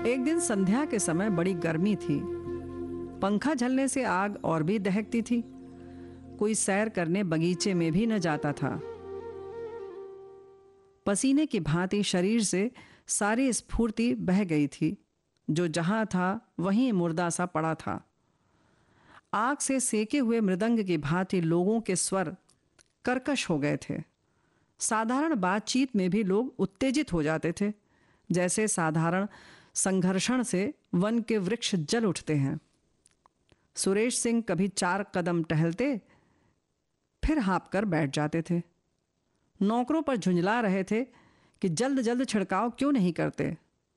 एक दिन संध्या के समय बड़ी गर्मी थी। पंखा झलने से आग और भी दहकती थी। कोई सैर करने बगीचे में भी न जाता था। पसीने की भांति शरीर से सारी स्फूर्ति बह गई थी। जो जहां था वहीं मुर्दा सा पड़ा था। आग से सेके हुए मृदंग की भांति लोगों के स्वर कर्कश हो गए थे। साधारण बातचीत में भी लोग उत्तेजित हो जाते थे, जैसे साधारण संघर्षण से वन के वृक्ष जल उठते हैं। सुरेश सिंह कभी 4 कदम टहलते, फिर हाँप कर बैठ जाते थे। नौकरों पर झुंझला रहे थे कि जल्द जल्द छिड़काव क्यों नहीं करते।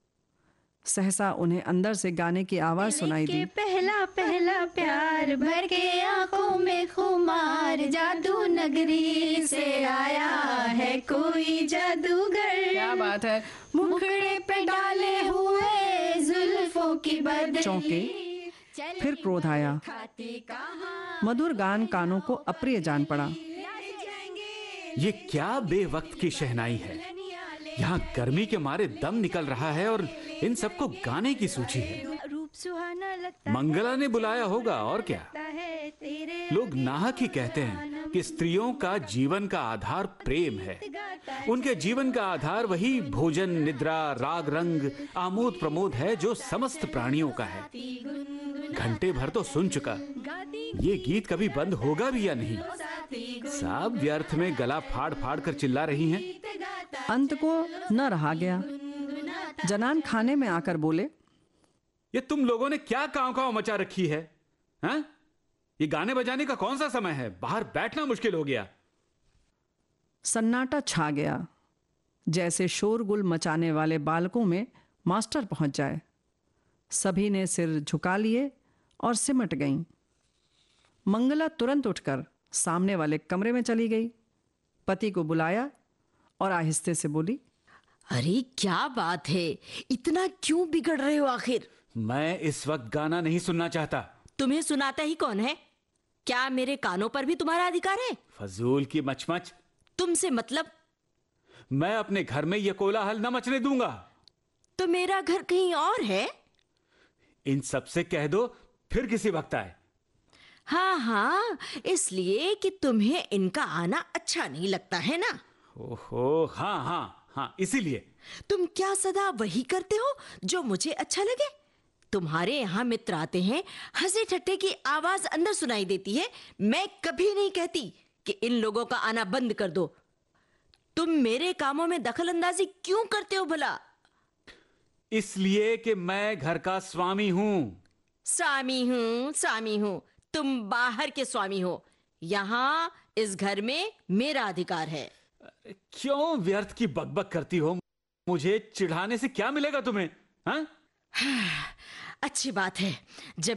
सहसा उन्हें अंदर से गाने की आवाज सुनाई दी। पहला पहला प्यार भर के आंखों में खुमार, जादू नगरी से आया है कोई जादूगर। क्या बात है। मुखड़े पे डाले हुए जुल्फों की बदली। चौंके, फिर क्रोध आया। मधुर गान कानों को अप्रिय जान पड़ा। ये क्या बेवक्त की शहनाई है। यहाँ गर्मी के मारे दम निकल रहा है और इन सबको गाने की सूची है। रूप सुहाना लगता मंगला ने बुलाया होगा और क्या। लोग नाहक ही कहते हैं कि स्त्रियों का जीवन का आधार प्रेम है। उनके जीवन का आधार वही भोजन, निद्रा, राग, रंग, आमोद प्रमोद है जो समस्त प्राणियों का है। घंटे भर तो सुन चुका, ये गीत कभी बंद होगा भी या नहीं। सब व्यर्थ में गला फाड़ फाड़ कर चिल्ला रही हैं। अंत को न रहा गया। जनान खाने में आकर बोले, ये तुम लोगों ने क्या कांव कांव मचा रखी है? हैं? ये गाने बजाने का कौन सा समय है? बाहर बैठना मुश्किल हो गया। सन्नाटा छा गया, जैसे शोरगुल मचाने वाले बालकों में मास्टर पहुंच जाए। सभी ने सिर झुका लिए और सिमट गईं। मंगला तुरंत उठकर सामने वाले कमरे में चली गई। पति को बुलाया और आहिस्ते से बोली, अरे क्या बात है, इतना क्यों बिगड़ रहे हो आखिर? मैं इस वक्त गाना नहीं सुनना चाहता। तुम्हें सुनाता ही कौन है? क्या मेरे कानों पर भी तुम्हारा अधिकार है? फजूल की मचमच। तुमसे मतलब? मैं अपने घर में यह कोलाहल न मचने दूंगा। तो मेरा घर कहीं और है? इन सबसे कह दो, फिर किसी वक्त आए। हाँ हाँ, इसलिए कि तुम्हें इनका आना अच्छा नहीं लगता है ना? ओहो, हाँ हाँ हाँ, इसीलिए। तुम क्या सदा वही करते हो जो मुझे अच्छा लगे? तुम्हारे यहाँ मित्र आते हैं, हंसी ठट्टे की आवाज अंदर सुनाई देती है। मैं कभी नहीं कहती कि इन लोगों का आना बंद कर दो। तुम मेरे कामों में दखल अंदाजी क्यों करते हो भला? इसलिए कि मैं घर का स्वामी हूं। स्वामी हूं। तुम बाहर के स्वामी हो। यहाँ इस घर में मेरा अधिकार है। क्यों व्यर्थ की बकबक करती हो? मुझे चिढ़ाने से क्या मिलेगा तुम्हें? हाँ? अच्छी बात है। जब